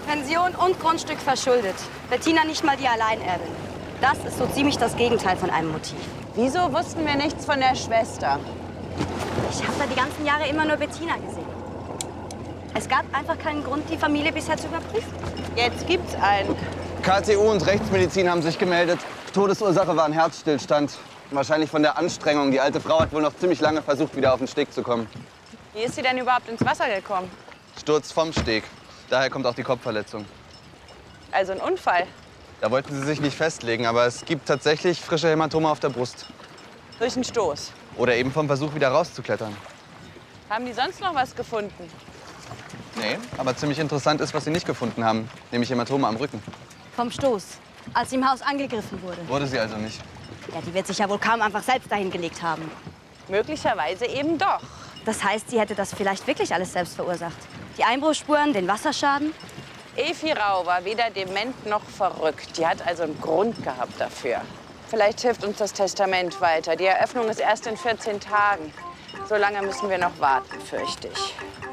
Pension und Grundstück verschuldet. Bettina nicht mal die Alleinerbin. Das ist so ziemlich das Gegenteil von einem Motiv. Wieso wussten wir nichts von der Schwester? Ich habe da die ganzen Jahre immer nur Bettina gesehen. Es gab einfach keinen Grund, die Familie bisher zu überprüfen. Jetzt gibt's einen. KTU und Rechtsmedizin haben sich gemeldet. Todesursache war ein Herzstillstand. Wahrscheinlich von der Anstrengung. Die alte Frau hat wohl noch ziemlich lange versucht, wieder auf den Steg zu kommen. Wie ist sie denn überhaupt ins Wasser gekommen? Sturz vom Steg. Daher kommt auch die Kopfverletzung. Also ein Unfall. Da wollten sie sich nicht festlegen, aber es gibt tatsächlich frische Hämatome auf der Brust. Durch einen Stoß. Oder eben vom Versuch, wieder rauszuklettern. Haben die sonst noch was gefunden? Nee, aber ziemlich interessant ist, was sie nicht gefunden haben. Nämlich Hämatome am Rücken. Vom Stoß, als sie im Haus angegriffen wurde. Wurde sie also nicht. Ja, die wird sich ja wohl kaum einfach selbst dahin gelegt haben. Möglicherweise eben doch. Das heißt, sie hätte das vielleicht wirklich alles selbst verursacht. Die Einbruchsspuren, den Wasserschaden. Evi Rau war weder dement noch verrückt. Die hat also einen Grund gehabt dafür. Vielleicht hilft uns das Testament weiter. Die Eröffnung ist erst in 14 Tagen. So lange müssen wir noch warten, fürchte ich.